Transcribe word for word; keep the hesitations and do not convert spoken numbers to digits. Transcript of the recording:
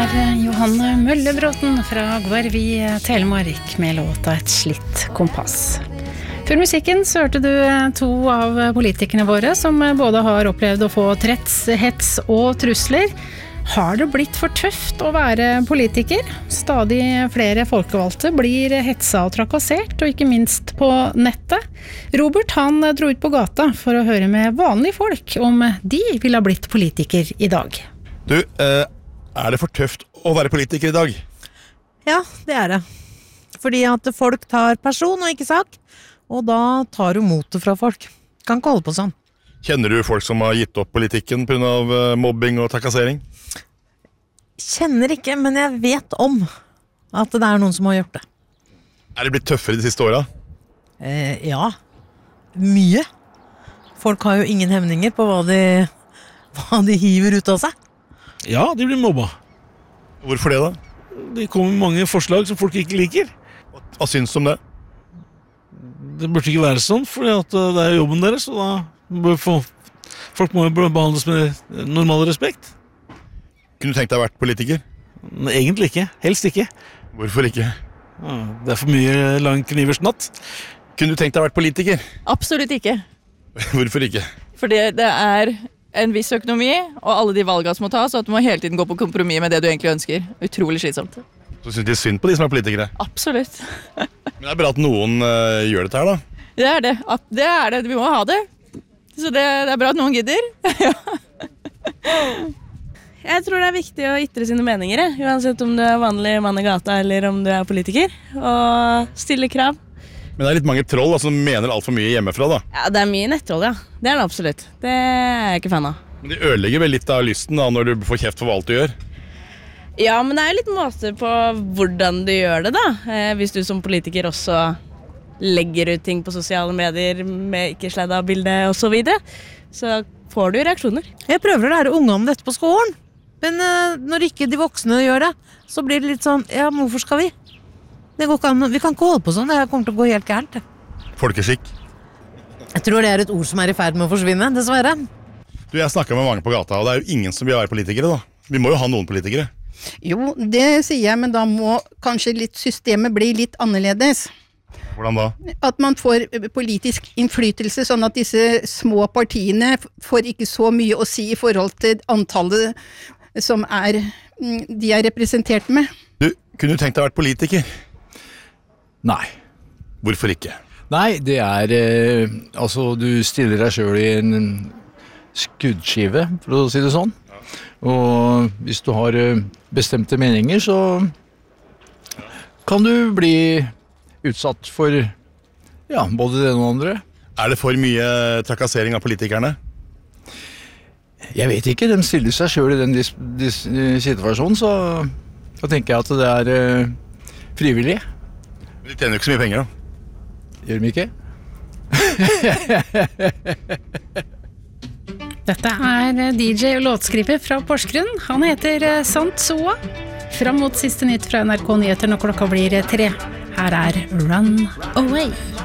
var Johanne Møllebråten fra Gvarvi, Telemark med låta Et slitt kompass. Før musikken så hørte du to av politikerne våre som både har opplevd å få trets, hets og trusler. Har det blitt for tøft å være politiker? Stadig flere folkevalgte blir hetsa og trakassert, og ikke minst på nettet. Robert han dro ut på gata for å høre med vanlige folk om de ville ha blitt politiker i dag. Du, eh, er det for tøft å være politiker i dag? Ja, det er det. Fordi at folk tar person og ikke sak, og da tar du motet fra folk. Kan ikke holde på sånn. Kjenner du folk som har gitt opp politikken på grunn av mobbing og trakassering? Kjenner ikke, men jeg vet om at det er noen som har gjort det. Er det blitt tøffere de siste åra? Eh, ja, mye. Folk har jo ingen hemninger på hva de, hva de hiver ut av seg. Ja, de blir mobba. Hvorfor det da? Det kommer mange forslag som folk ikke liker. Hva syns du om det? Det burde ikke være sånn, for det er jobben deres, og da bør få, folk må jo behandles med normal respekt. Kunne du tenkt deg å vært politiker? Nei, egentlig ikke, helst ikke. Hvorfor ikke? Ja, det er for mye lang knivers natt. Kunne du tenkt deg å vært politiker? Absolutt ikke. Hvorfor ikke? Fordi det er en viss økonomi, og alle de valgene som må tas, og at du må hele tiden gå på kompromiss med det du egentlig ønsker. Utrolig slitsomt. Så synes de synd på de som er politikere? Absolutt. Men det er bra at noen uh, gjør dette her da. Det er det. Det er det. Vi må ha det. Så det, det er bra at noen gidder. Jeg tror det er viktig å ytre sine meninger, uansett om du er vanlig mann i gata eller om du er politiker, og stille krav. Men det er litt mange troll altså, som mener alt for mye hjemmefra da. Ja, det er mye nettroll, ja. Det er det absolutt. Det er jeg ikke fan av. Men de ødelegger vel litt av lysten da, når du får kjeft for alt du gjør? Ja, men det er litt måte på hvordan du gjør det da. Eh, hvis du som politiker også legger ut ting på sosiale medier med ikke sledda bilde og så videre, så får du reaksjoner. Jeg prøver å lære unge om dette på skolen, men uh, når ikke de voksne gjør det, så blir det litt sånn, ja, men hvorfor skal vi? Det går ikke an, vi kan ikke holde på sånn, det kommer til å gå helt gærent. Folkeskikk. Jeg tror det er et ord som er i ferd med å forsvinne, dessverre. Du, jeg snakker med mange på gata, og det er jo ingen som vil være politikere da. Vi må jo ha noen politikere. Jo, det sier jeg, men da må kanskje litt systemet bli litt annerledes. Hvordan da? At man får politisk innflytelse, sånn at disse små partiene får ikke så mye å si i forhold til antallet som er, de er representert med. Du, kunne du tenkt deg å være politiker? Nei. Hvorfor ikke? Nei, det er, eh, altså du stiller deg selv i en skuddskive, for å si det sånn. Og hvis du har bestemte meninger, så kan du bli utsatt for ja, både det ene og andre. Er det for mye trakassering av politikerne? Jeg vet ikke, de stiller seg selv i den dis- dis- situasjonen, så da tenker jeg at det er uh, frivillig. Men de tjener jo ikke så mye penger da. Gjør de ikke? Dette er D J og låtskriver fra Porsgrunn. Han heter Sant Soa. Fram mot siste nytt fra N R K Nyheter når klokka blir tre. Her er Run Away.